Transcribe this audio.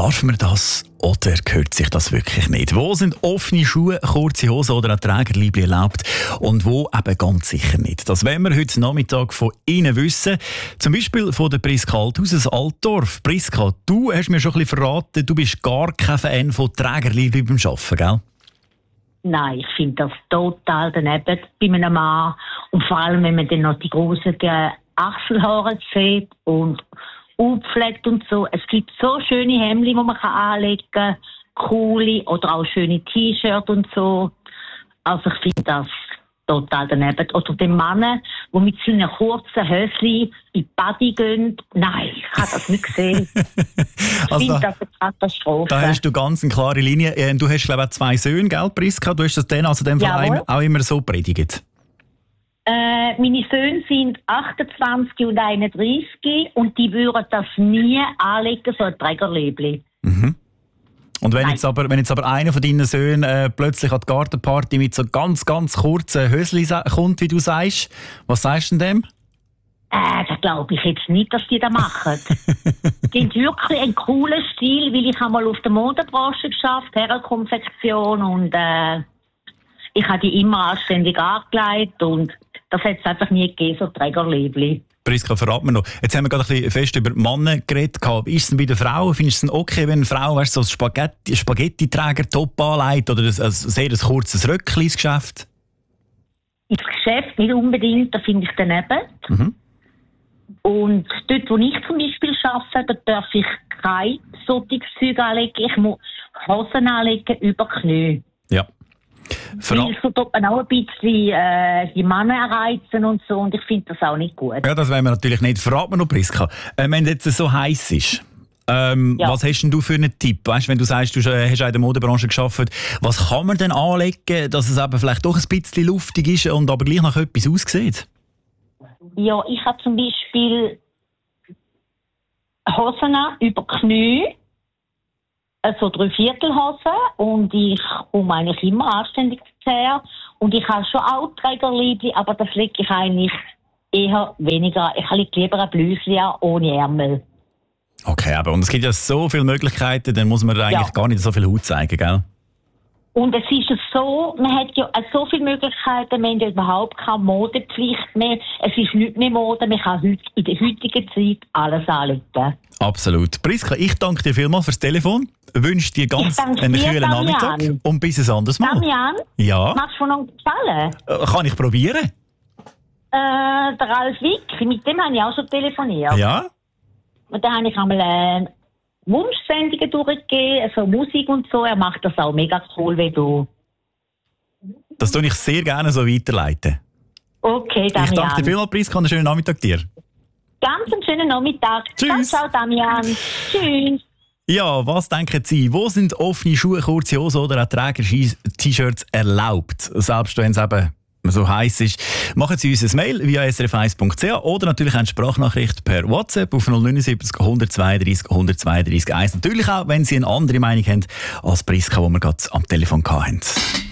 Darf man das oder gehört sich das wirklich nicht? Wo sind offene Schuhe, kurze Hosen oder auch Trägerleibchen erlaubt und wo eben ganz sicher nicht? Das wollen wir heute Nachmittag von Ihnen wissen. Zum Beispiel von der Priska Althaus aus Altdorf. Priska, du hast mir schon ein bisschen verraten, du bist gar kein Fan von Trägerleibchen beim Arbeiten, gell? Nein, ich finde das total daneben bei einem Mann. Und vor allem, wenn man dann noch die grossen Achselhaare sieht und aufpflegt und so. Es gibt so schöne Hemden, die man anlegen kann, coole oder auch schöne T-Shirts und so. Also ich finde das total daneben. Oder den Mann, der mit seinen kurzen Höschen in die Body gehen. Nein, ich habe das nicht gesehen. Ich finde das eine Katastrophe. Da hast du ganz eine klare Linie. Du hast, glaube ich, 2 Söhne, gell, Priska? Du hast das dann also dem Verein auch immer so predigt? Meine Söhne sind 28 und 31 und die würden das nie anlegen, so ein Trägerleibchen. Mhm. Und wenn jetzt aber einer von deinen Söhnen plötzlich an die Gartenparty mit so ganz, ganz kurzen Höschen kommt, wie du sagst, was sagst du denn dem? Das glaube ich jetzt nicht, dass die das machen. Die haben wirklich einen coolen Stil, weil ich einmal auf der Modebranche geschafft, Herrenkonfektion und ich habe die immer anständig angelegt und das hat es einfach nie gegeben, so Trägerleibchen. Priska, verrat mir noch. Jetzt haben wir gerade ein bisschen fest über Männer geredet. Ist es denn bei den Frauen? Findest du es okay, wenn eine Frau so ein Spaghetti-Träger-Top anlegt oder ein sehr kurzes Röckchen ins Geschäft? Ins Geschäft nicht unbedingt, da finde ich daneben. Mhm. Und dort, wo ich zum Beispiel arbeite, da darf ich kein solches Zeug anlegen. Ich muss Hosen anlegen über Knie. Ja. Weil so tut man auch ein bisschen die Männer erreizen und so und ich finde das auch nicht gut. Ja, das wollen wir natürlich nicht. Verrat mir noch, Priska, wenn es jetzt so heiß ist, was hast denn du für einen Tipp? Weißt, wenn du sagst, du hast auch in der Modebranche gearbeitet, was kann man denn anlegen, dass es eben vielleicht doch ein bisschen luftig ist und aber gleich nach etwas aussieht? Ja, ich habe zum Beispiel Hosen über Knie, also 3/4 Hosen und ich komme eigentlich immer anständig her und ich habe schon auch Trägerleibchen, aber das lege ich eigentlich eher weniger. Ich lege lieber ein Blüschen ohne Ärmel. Okay, aber und es gibt ja so viele Möglichkeiten, dann muss man eigentlich gar nicht so viel Haut zeigen, gell? Und es ist so, man hat ja so viele Möglichkeiten, man hat ja überhaupt keine Modepflicht mehr. Es ist nicht mehr Mode, man kann in der heutigen Zeit alles anlegen. Absolut. Priska, ich danke dir vielmals fürs Telefon. Wünsche dir ganz einen kühlen Nachmittag und bis ein anderes Mal. Damian, ja? Magst du noch gefallen? Kann ich probieren? Der Ralf Wick, mit dem habe ich auch schon telefoniert. Ja? Und da habe ich einmal Wunschsendungen durchgegeben, also Musik und so. Er macht das auch mega cool, wie du. Das tue ich sehr gerne so weiterleiten. Okay, Damian. Ich danke dir vielmals, Priska, und einen schönen Nachmittag dir. Ganz einen schönen Nachmittag. Tschüss. Ciao, Damian. Tschüss. Ja, was denken Sie? Wo sind offene Schuhe, kurze Hosen oder auch Träger-T-Shirts erlaubt? Selbst wenn es eben so heiß ist. Machen Sie uns ein Mail via srf1.ch oder natürlich eine Sprachnachricht per WhatsApp auf 079 132 132 1. Natürlich auch, wenn Sie eine andere Meinung haben als Priska, die wir gerade am Telefon hatten.